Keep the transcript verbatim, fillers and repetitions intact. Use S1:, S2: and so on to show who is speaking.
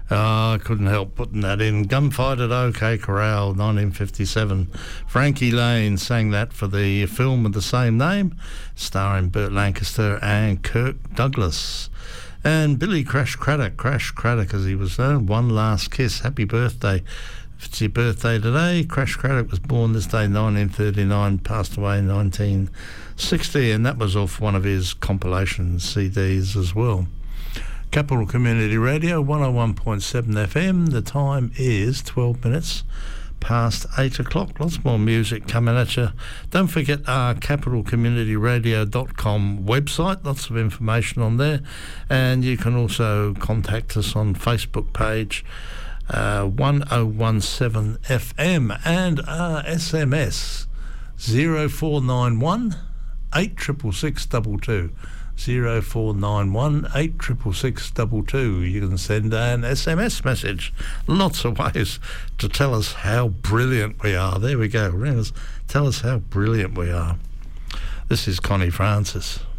S1: Oh, I couldn't help putting that in. Gunfight at OK Corral, nineteen fifty-seven. Frankie Lane sang that for the film of the same name, starring Burt Lancaster and Kirk Douglas. And Billy Crash Craddock, Crash Craddock as he was known, One Last Kiss. Happy birthday. If it's your birthday today, Crash Craddock was born this day, nineteen thirty-nine, passed away in nineteen sixty, and that was off one of his compilation C Ds as well. Capital Community Radio, one oh one point seven F M. The time is twelve minutes past eight o'clock. Lots more music coming at you. Don't forget our capital community radio dot com website. Lots of information on there. And you can also contact us on Facebook page, uh, one oh one seven F M, and our S M S, zero four nine one eight six six six two two. zero four nine one eight six six six two two. You can send an S M S message. Lots of ways to tell us how brilliant we are. There we go. Ring us. Tell us how brilliant we are. This is Connie Francis.